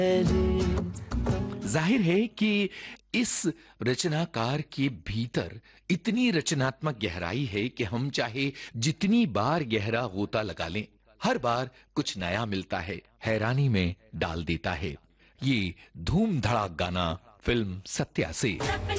जाहिर है कि इस रचनाकार के भीतर इतनी रचनात्मक गहराई है कि हम चाहे जितनी बार गहरा गोता लगा लें, हर बार कुछ नया मिलता है, हैरानी में डाल देता है। ये धूम धड़ाक गाना फिल्म सत्या से।